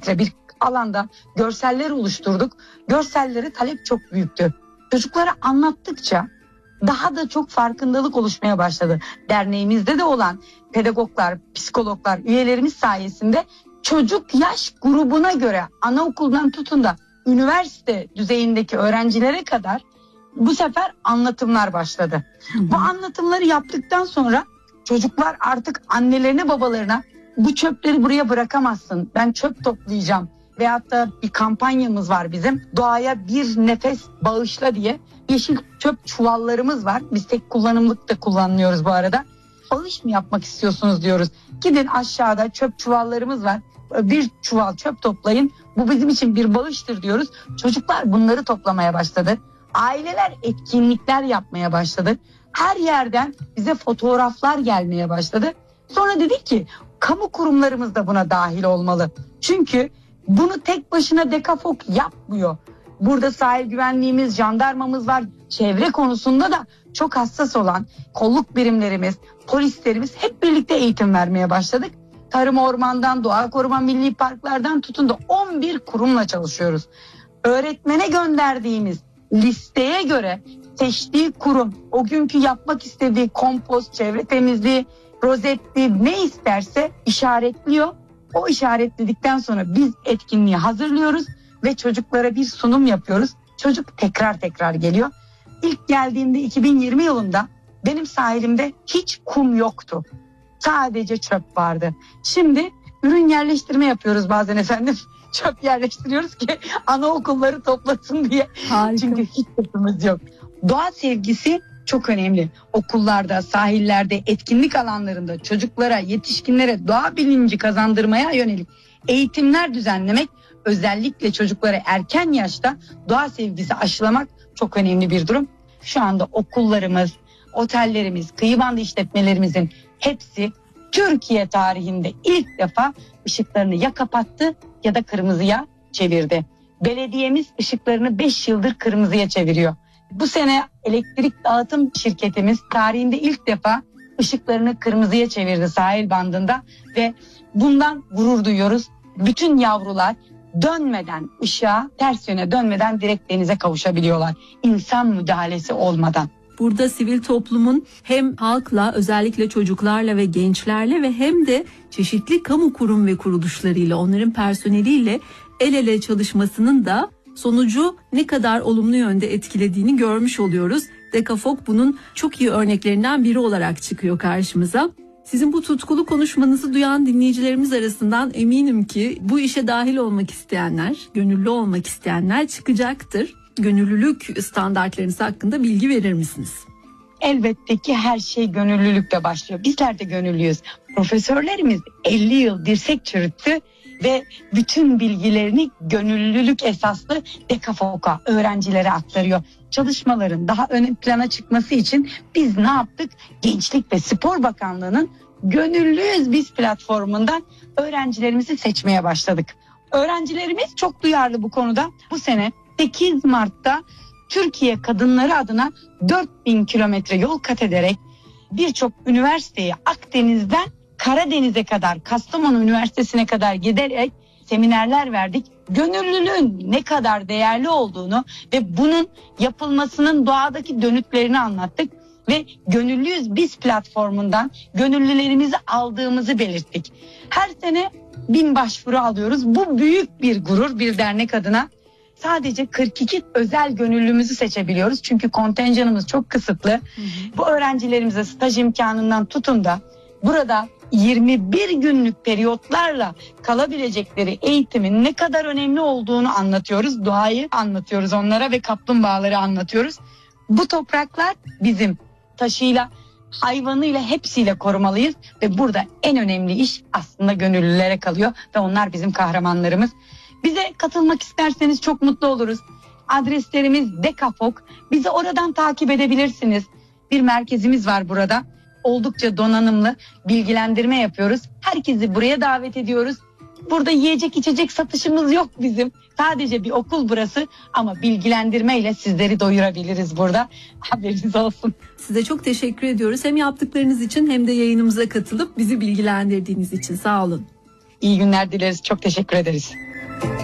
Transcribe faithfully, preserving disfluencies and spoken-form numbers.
metre bir alanda görseller oluşturduk. Görsellere talep çok büyüktü. Çocuklara anlattıkça daha da çok farkındalık oluşmaya başladı. Derneğimizde de olan pedagoglar, psikologlar, üyelerimiz sayesinde çocuk yaş grubuna göre anaokulundan tutun da üniversite düzeyindeki öğrencilere kadar bu sefer anlatımlar başladı. Hı hı. Bu anlatımları yaptıktan sonra çocuklar artık annelerine, babalarına bu çöpleri buraya bırakamazsın, ben çöp toplayacağım. Veyahut da bir kampanyamız var bizim, doğaya bir nefes bağışla diye yeşil çöp çuvallarımız var. Biz tek kullanımlık da kullanıyoruz bu arada. Bağış mı yapmak istiyorsunuz diyoruz. Gidin aşağıda çöp çuvallarımız var. Bir çuval çöp toplayın. Bu bizim için bir bağıştır diyoruz. Çocuklar bunları toplamaya başladı. Aileler etkinlikler yapmaya başladı. Her yerden bize fotoğraflar gelmeye başladı. Sonra dedik ki kamu kurumlarımız da buna dahil olmalı. Çünkü bunu tek başına Dekafok yapmıyor. Burada sahil güvenliğimiz, jandarmamız var. Çevre konusunda da çok hassas olan kolluk birimlerimiz, polislerimiz hep birlikte eğitim vermeye başladık. Tarım Orman'dan, Doğa Koruma Milli Parklardan tutun da on bir kurumla çalışıyoruz. Öğretmene gönderdiğimiz listeye göre seçtiği kurum o günkü yapmak istediği kompost, çevre temizliği, rozetli ne isterse işaretliyor. O işaretledikten sonra biz etkinliği hazırlıyoruz ve çocuklara bir sunum yapıyoruz. Çocuk tekrar tekrar geliyor. İlk geldiğimde iki bin yirmi yılında benim sahilimde hiç kum yoktu. Sadece çöp vardı. Şimdi ürün yerleştirme yapıyoruz bazen efendim. Çöp yerleştiriyoruz ki anaokulları toplasın diye. Harika. Çünkü hiç çöpümüz yok. Doğa sevgisi çok önemli. Okullarda, sahillerde, etkinlik alanlarında çocuklara, yetişkinlere doğa bilinci kazandırmaya yönelik eğitimler düzenlemek, özellikle çocuklara erken yaşta doğa sevgisi aşılamak çok önemli bir durum. Şu anda okullarımız, otellerimiz, kıyı bandı işletmelerimizin hepsi Türkiye tarihinde ilk defa ışıklarını ya kapattı ya da kırmızıya çevirdi. Belediyemiz ışıklarını beş yıldır kırmızıya çeviriyor. Bu sene elektrik dağıtım şirketimiz tarihinde ilk defa ışıklarını kırmızıya çevirdi sahil bandında ve bundan gurur duyuyoruz. Bütün yavrular dönmeden, ışığa ters yöne dönmeden direkt denize kavuşabiliyorlar. İnsan müdahalesi olmadan. Burada sivil toplumun hem halkla, özellikle çocuklarla ve gençlerle ve hem de çeşitli kamu kurum ve kuruluşlarıyla, onların personeliyle el ele çalışmasının da sonucu ne kadar olumlu yönde etkilediğini görmüş oluyoruz. Dekafok bunun çok iyi örneklerinden biri olarak çıkıyor karşımıza. Sizin bu tutkulu konuşmanızı duyan dinleyicilerimiz arasından eminim ki bu işe dahil olmak isteyenler, gönüllü olmak isteyenler çıkacaktır. Gönüllülük standartlarınız hakkında bilgi verir misiniz? Elbette ki her şey gönüllülükle başlıyor. Bizler de gönüllüyüz. Profesörlerimiz elli yıl dirsek çürüttü ve bütün bilgilerini gönüllülük esaslı Dekafok'a, öğrencilere aktarıyor. Çalışmaların daha ön plana çıkması için biz ne yaptık? Gençlik ve Spor Bakanlığı'nın Gönüllüyüz Biz platformundan öğrencilerimizi seçmeye başladık. Öğrencilerimiz çok duyarlı bu konuda. Bu sene sekiz Mart'ta Türkiye kadınları adına dört bin kilometre yol kat ederek birçok üniversiteye Akdeniz'den Karadeniz'e kadar, Kastamonu Üniversitesi'ne kadar giderek seminerler verdik. Gönüllülüğün ne kadar değerli olduğunu ve bunun yapılmasının doğadaki dönütlerini anlattık ve Gönüllüyüz Biz platformundan gönüllülerimizi aldığımızı belirttik. Her sene bin başvuru alıyoruz. Bu büyük bir gurur bir dernek adına. Sadece kırk iki özel gönüllümüzü seçebiliyoruz. Çünkü kontenjanımız çok kısıtlı. Hı hı. Bu öğrencilerimize staj imkanından tutun da burada yirmi bir günlük periyotlarla kalabilecekleri eğitimin ne kadar önemli olduğunu anlatıyoruz. Doğayı anlatıyoruz onlara ve kaplumbağaları anlatıyoruz. Bu topraklar bizim, taşıyla, hayvanıyla hepsiyle korumalıyız ve burada en önemli iş aslında gönüllülere kalıyor ve onlar bizim kahramanlarımız. Bize katılmak isterseniz çok mutlu oluruz. Adreslerimiz Dekafok. Bizi oradan takip edebilirsiniz. Bir merkezimiz var burada. Oldukça donanımlı bilgilendirme yapıyoruz. Herkesi buraya davet ediyoruz. Burada yiyecek içecek satışımız yok bizim. Sadece bir okul burası ama bilgilendirmeyle sizleri doyurabiliriz burada. Haberiniz olsun. Size çok teşekkür ediyoruz. Hem yaptıklarınız için hem de yayınımıza katılıp bizi bilgilendirdiğiniz için sağ olun. İyi günler dileriz. Çok teşekkür ederiz.